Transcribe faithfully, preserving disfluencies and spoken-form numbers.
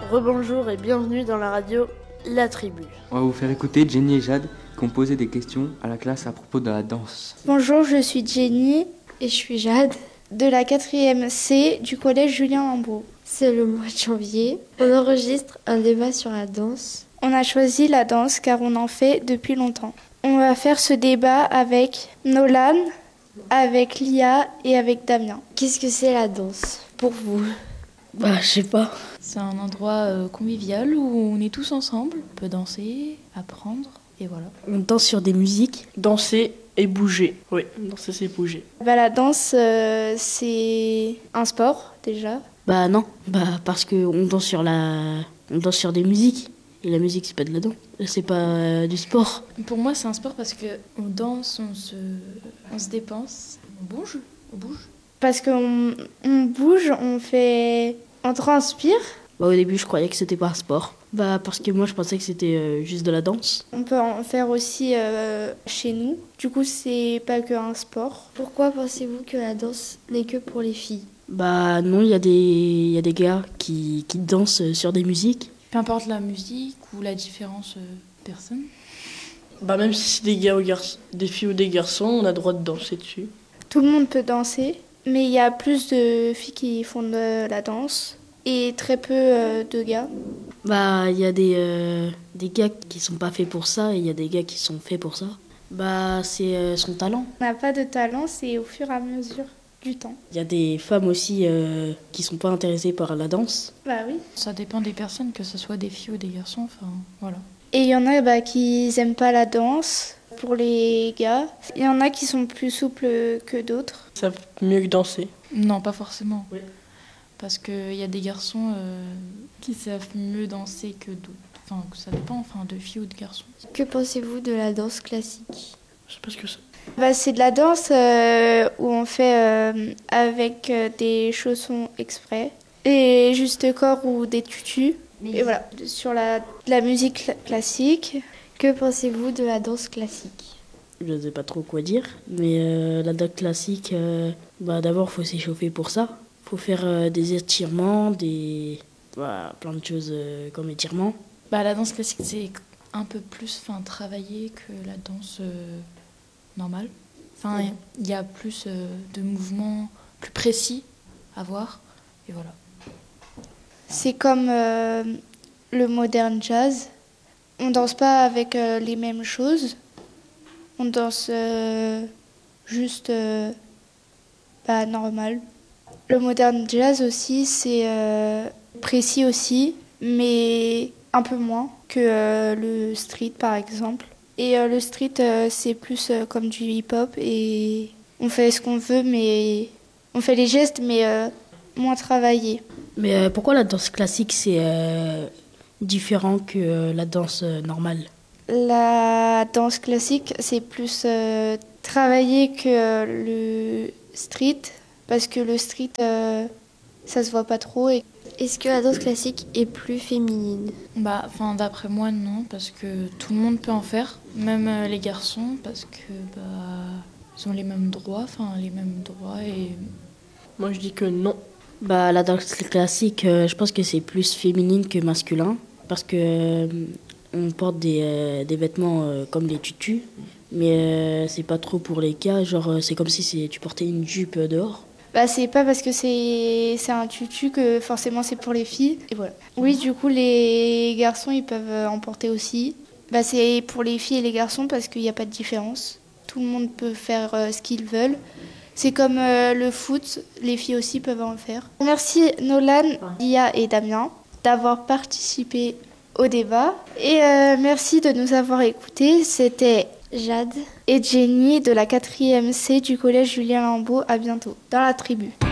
Rebonjour et bienvenue dans la radio La Tribu. On va vous faire écouter Jenny et Jade qui ont posé des questions à la classe à propos de la danse. Bonjour, je suis Jenny et je suis Jade de la quatrième C du collège Julien Lambeau. C'est le mois de janvier. On enregistre un débat sur la danse. On a choisi la danse car on en fait depuis longtemps. On va faire ce débat avec Nolan, avec Lia et avec Damien. Qu'est-ce que c'est la danse pour vous ? Bah, je sais pas. C'est un endroit euh, convivial où on est tous ensemble. On peut danser, apprendre et voilà. On danse sur des musiques. Danser et bouger. Oui, danser c'est bouger. Bah, la danse, euh, c'est un sport déjà. Bah non, bah parce qu'on danse sur la... on danse sur des musiques. Et la musique, c'est pas de la danse, c'est pas euh, du sport. Pour moi, c'est un sport parce qu'on danse, on se, on se dépense, on bouge, on bouge. Parce qu'on on bouge, on fait... on transpire. Bah, au début, je croyais que c'était pas un sport. Bah parce que moi, je pensais que c'était euh, juste de la danse. On peut en faire aussi euh, chez nous. Du coup, c'est pas que un sport. Pourquoi pensez-vous que la danse n'est que pour les filles ? Bah non, il y a des, il y a des gars qui, qui dansent sur des musiques. Peu importe la musique ou la différence euh, personne. Bah même si c'est des gars ou garçons, des filles ou des garçons, on a le droit de danser dessus. Tout le monde peut danser, mais il y a plus de filles qui font de la danse et très peu euh, de gars. Bah il y a des, euh, des gars qui sont pas faits pour ça et il y a des gars qui sont faits pour ça. Bah c'est euh, son talent. On n'a pas de talent, c'est au fur et à mesure du temps. Il y a des femmes aussi euh, qui sont pas intéressées par la danse. Bah oui. Ça dépend des personnes, que ce soit des filles ou des garçons, enfin voilà. Et il y en a bah, qui n'aiment pas la danse pour les gars. Il y en a qui sont plus souples que d'autres. Ça fait mieux que danser. Non, pas forcément. Oui. Parce qu'il y a des garçons euh, qui savent mieux danser que d'autres. Enfin, ça dépend enfin, de filles ou de garçons. Que pensez-vous de la danse classique ? Je sais pas ce que c'est. Bah, c'est de la danse euh, où on fait euh, avec euh, des chaussons exprès, et juste corps ou des tutus. Et voilà, sur la, la musique cl- classique. Que pensez-vous de la danse classique ? Je ne sais pas trop quoi dire, mais euh, la danse classique, euh, bah, d'abord, il faut s'échauffer pour ça. Il faut faire euh, des étirements, des... Bah, plein de choses euh, comme étirements. Bah, la danse classique, c'est un peu plus enfin, travaillé que la danse euh, normale. Enfin, il y a plus euh, de mouvements plus précis à voir, et voilà. C'est comme euh, le modern jazz. On danse pas avec euh, les mêmes choses. On danse euh, juste euh, bah, normal. Le modern jazz aussi, c'est euh, précis aussi, mais un peu moins que euh, le street par exemple. Et euh, le street, euh, c'est plus euh, comme du hip-hop et on fait ce qu'on veut, mais on fait les gestes, mais euh, moins travaillé. Mais euh, pourquoi la danse classique, c'est euh, différent que euh, la danse euh, normale ? La danse classique, c'est plus euh, travaillé que euh, le street, parce que le street, euh, ça se voit pas trop. Et... Est-ce que la danse classique est plus féminine ? Bah, enfin, d'après moi, non, parce que tout le monde peut en faire, même euh, les garçons, parce que bah, ils ont les mêmes droits, enfin les mêmes droits et. Moi je dis que non. Bah, la danse classique, euh, je pense que c'est plus féminine que masculin, parce que euh, on porte des, euh, des vêtements euh, comme les tutus, mais euh, c'est pas trop pour les gars, genre euh, c'est comme si c'est, tu portais une jupe euh, dehors. Bah, c'est pas parce que c'est, c'est un tutu que forcément c'est pour les filles. Et voilà. Oui, du coup, les garçons, ils peuvent en porter aussi. Bah, c'est pour les filles et les garçons parce qu'il n'y a pas de différence. Tout le monde peut faire euh, ce qu'ils veulent. C'est comme euh, le foot, les filles aussi peuvent en faire. Merci Nolan, Lia et Damien d'avoir participé au débat. Et euh, merci de nous avoir écoutés. C'était Jade et Jenny de la quatrième C du collège Julien Lambeau. À bientôt dans la tribu.